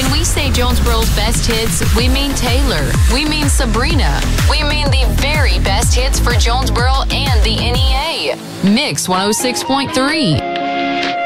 When we say Jonesboro's best hits, we mean Taylor. We mean Sabrina. We mean the very best hits for Jonesboro and the NEA. Mix 106.3.